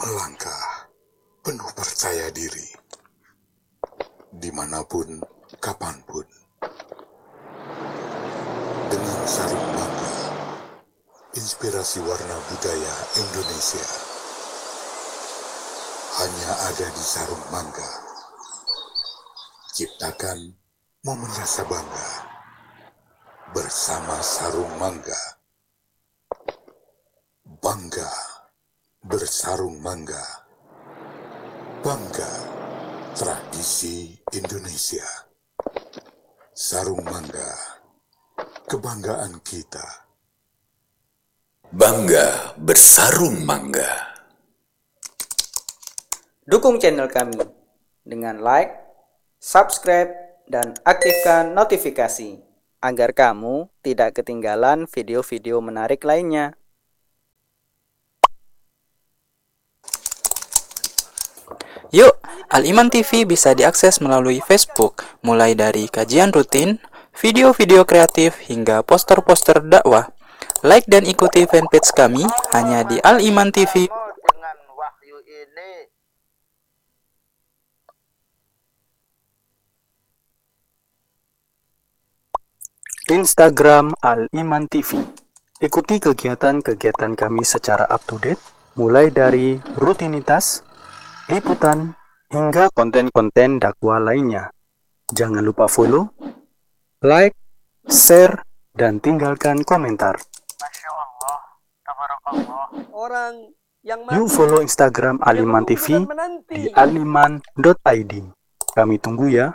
Melangkah penuh percaya diri, dimanapun, kapanpun, dengan sarung bangga, inspirasi warna budaya Indonesia hanya ada di Sarung Mangga. Ciptakan momen rasa bangga bersama Sarung Mangga. Bangga bersarung mangga. Bangga tradisi Indonesia. Sarung Mangga, kebanggaan kita. Bangga bersarung mangga. Dukung channel kami dengan like, subscribe, dan aktifkan notifikasi agar kamu tidak ketinggalan video-video menarik lainnya. Yuk, Al-Iman TV bisa diakses melalui Facebook, mulai dari kajian rutin, video-video kreatif, hingga poster-poster dakwah. Like dan ikuti fanpage kami hanya di Al-Iman TV. Dengan wahyu ini. Instagram Al-Iman TV. Ikuti kegiatan-kegiatan kami secara up-to-date, mulai dari rutinitas, liputan, hingga konten-konten dakwah lainnya. Jangan lupa follow, like, share, dan tinggalkan komentar. Masya Allah, tabarakallah. Orang yang Yuk follow Instagram Al-Iman TV di aliman.id. Kami tunggu ya.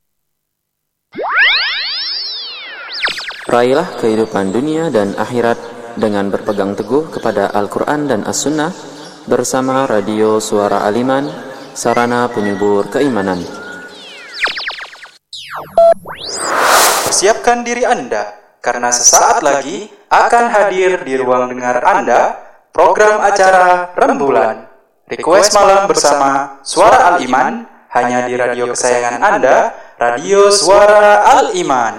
Raihlah kehidupan dunia dan akhirat dengan berpegang teguh kepada Al-Quran dan As-Sunnah bersama Radio Suara Al-Iman, sarana penyubur keimanan. Persiapkan diri Anda, karena sesaat lagi akan hadir di ruang dengar Anda program acara Rembulan. Request malam bersama Suara Al-Iman, hanya di radio kesayangan Anda, Radio Suara Al-Iman.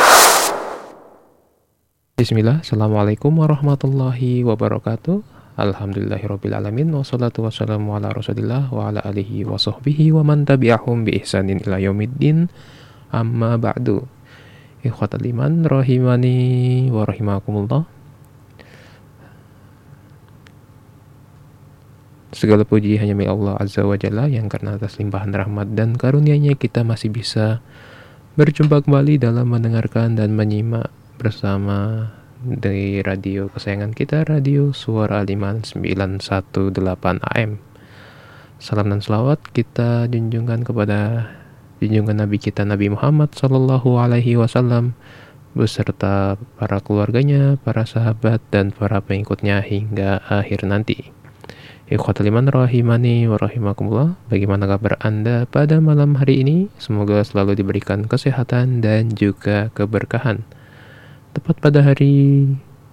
Bismillah, Assalamualaikum warahmatullahi wabarakatuh. Alhamdulillahirrabbilalamin. Wassalatu wassalamu ala rasulillah wa ala alihi wa sahbihi wa man tabi'ahum bi ihsanin ila yaumiddin. Amma ba'du. Ikhwatal iman rahimani wa rahimakumullah. Segala puji hanya milik Allah Azza wa Jalla, yang karena atas limpahan rahmat dan karunia-Nya kita masih bisa berjumpa kembali dalam mendengarkan dan menyimak bersama dari radio kesayangan kita, Radio Suara Al-Iman 918 AM. Salam dan salawat kita junjungkan kepada junjungan Nabi kita, Nabi Muhammad Sallallahu Alaihi Wasallam, beserta para keluarganya, para sahabat, dan para pengikutnya hingga akhir nanti. Ikhwatul iman rahimani wa rahimakumullah. Bagaimana kabar Anda pada malam hari ini? Semoga selalu diberikan kesehatan dan juga keberkahan. Tepat pada hari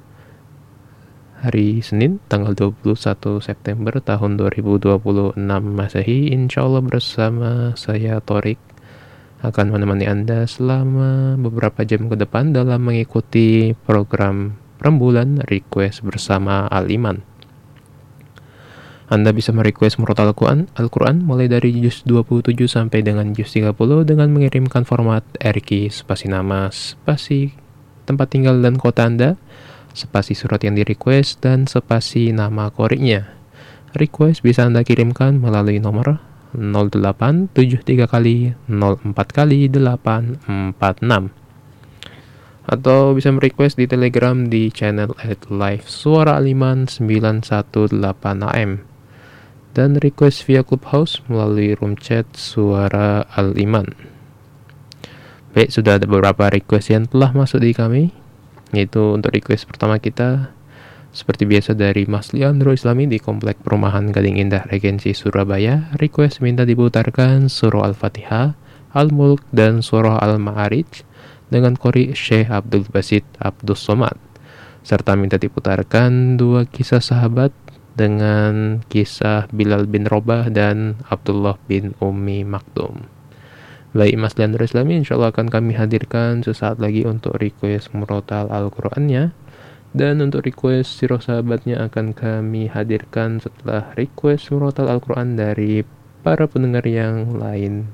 Senin, tanggal 21 September tahun 2026 Masehi, insya Allah bersama saya Torik akan menemani Anda selama beberapa jam ke depan dalam mengikuti program Rembulan Request bersama Al-Iman. Anda bisa merequest murotal Al-Quran mulai dari juz 27 sampai dengan juz 30 dengan mengirimkan format RQ, spasi nama, spasi tempat tinggal dan kota Anda, spasi surat yang di-request, dan spasi nama koriknya. Request bisa Anda kirimkan melalui nomor 0873 kali 04 kali 846, atau bisa merequest di Telegram di channel @live Suara Al-Iman 918 AM, dan request via Clubhouse melalui room chat Suara Al-Iman. Baik, sudah ada beberapa request yang telah masuk di kami, yaitu untuk request pertama kita seperti biasa dari Mas Leandro Islami di Komplek Perumahan Gading Indah Regensi Surabaya. Request minta diputarkan surah Al-Fatihah, Al-Mulk, dan surah Al-Ma'arij dengan qori Syekh Abdul Basit Abdus Somad, serta minta diputarkan dua kisah sahabat dengan kisah Bilal bin Robah dan Abdullah bin Ummi Maktum. Baik Mas Leandro Islami, insya Allah akan kami hadirkan sesaat lagi untuk request murotal Al-Qurannya. Dan untuk request Sirah Sahabatnya akan kami hadirkan setelah request murotal Al-Quran dari para pendengar yang lain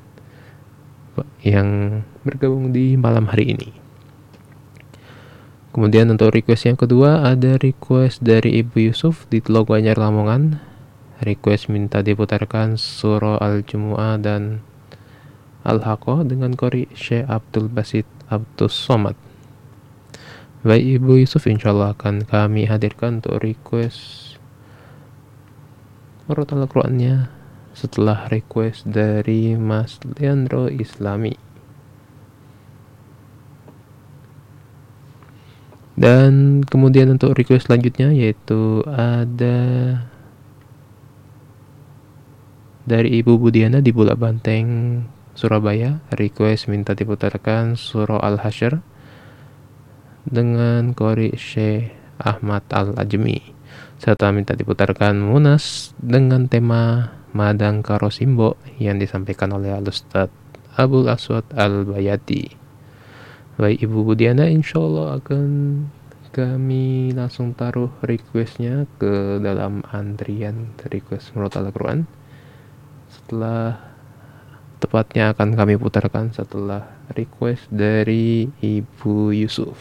yang bergabung di malam hari ini. Kemudian untuk request yang kedua ada request dari Ibu Yusuf di Teluk Anyar Lamongan. Request minta diputarkan surah Al-Jumu'ah dan Al-Haqqah dengan qori Syekh Abdul Basit Abdus Somad. Baik Ibu Yusuf, insyaallah akan kami hadirkan untuk request murotal Al-Qur'annya setelah request dari Mas Leandro Islami. Dan kemudian untuk request selanjutnya yaitu ada dari Ibu Budiana di Bulak Banteng, Surabaya. Request minta diputarkan surah Al-Hasyr dengan qori Syekh Ahmad Al-Ajmi, serta minta diputarkan Munas dengan tema Madang Karo Simbo yang disampaikan oleh Al-Ustadz Abul Aswad Al-Bayati. Baik Ibu Budiana, insyaallah akan kami langsung taruh requestnya ke dalam antrian request murotal Al-Quran. Tepatnya akan kami putarkan setelah request dari Ibu Yusuf.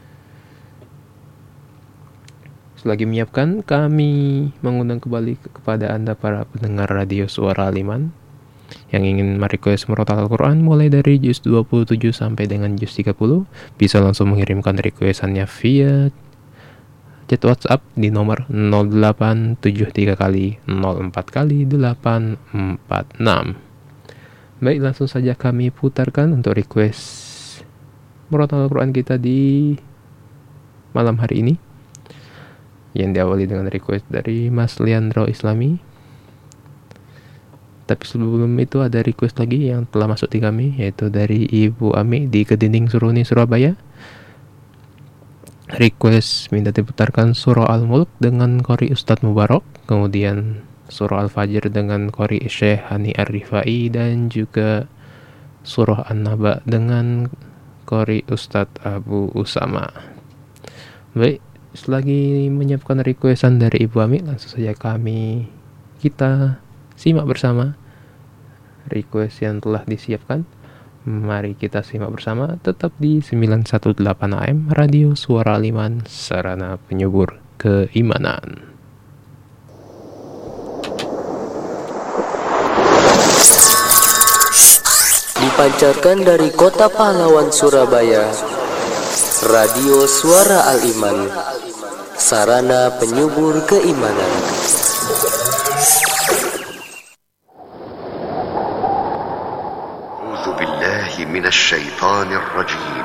Selagi menyiapkan, kami mengundang kembali kepada Anda para pendengar radio Suara Al-Iman yang ingin merequest murotal Al-Quran mulai dari juz 27 sampai dengan juz 30, bisa langsung mengirimkan requestannya via chat WhatsApp di nomor 0873 kali 04 kali 846. Baik, langsung saja kami putarkan untuk request murotal Al-Quran kita di malam hari ini, yang diawali dengan request dari Mas Leandro Islami. Tapi sebelum itu ada request lagi yang telah masuk di kami, yaitu dari Ibu Ami di Kedinding Suruni, Surabaya. Request minta diputarkan surah Al-Mulk dengan qori Ustadz Mubarak, kemudian surah Al-Fajr dengan qori Syekh Hani Ar-Rifai, dan juga surah An-Naba dengan qori Ustadz Abu Usama. Baik, selagi menyiapkan requestan dari Ibu Ami, langsung saja kita simak bersama request yang telah disiapkan. Mari kita simak bersama, tetap di 918 AM Radio Suara Al-Iman, sarana penyubur keimanan. Dipancarkan dari Kota Pahlawan, Surabaya, Radio Suara Al-Iman, sarana penyubur keimanan. أعوذ بالله من الشيطان الرجيم